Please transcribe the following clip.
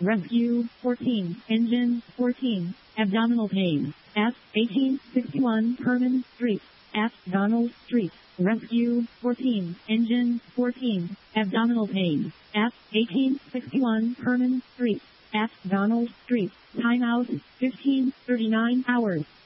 Rescue 14. Engine 14. Abdominal pain. F 1861 Herman Street. F Donald Street. Rescue 14. Engine 14. Abdominal pain. F 1861 Herman Street. F Donald Street. Timeout 15:39 hours.